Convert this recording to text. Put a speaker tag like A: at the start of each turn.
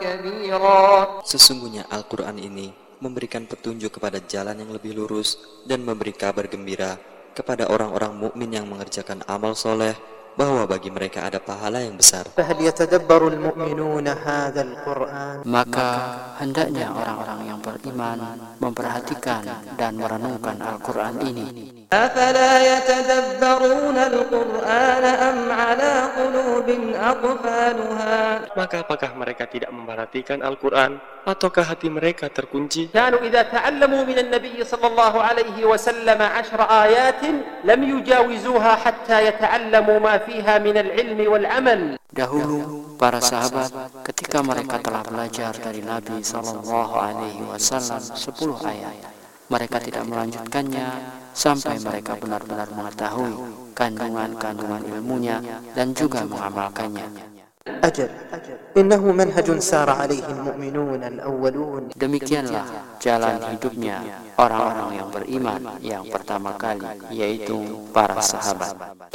A: كبيرا.
B: Sesungguhnya Al-Quran ini memberikan petunjuk kepada jalan yang lebih lurus dan memberi kabar gembira kepada orang-orang mukmin yang mengerjakan amal soleh bahwa bagi mereka ada pahala yang besar.
A: فهل يتدبر المؤمنون هذا القرآن؟
C: Maka hendaknya orang-orang yang beriman memperhatikan dan merenungkan Al-Quran ini.
A: أفلا يتدبرون القرآن أم على قلوب أقفالها.
D: Maka apakah mereka tidak memperhatikan Al-Quran ataukah hati mereka terkunci?
E: كانوا إذا تعلموا من النبي صلى الله عليه وسلم 10 آيات لم يجاوزوها حتى يتعلموا ما فيها من العلم والعمل.
C: Dahulu para sahabat ketika mereka telah belajar dari Nabi Sallallahu Alaihi Wasallam 10 ayat, mereka tidak melanjutkannya sampai mereka benar-benar mengetahui kandungan-kandungan ilmunya dan juga mengamalkannya.
A: أجل إنه منهج سار عليه المؤمنون الأولون.
C: Demikianlah jalan hidupnya orang-orang yang beriman yang pertama kali, yaitu para sahabat.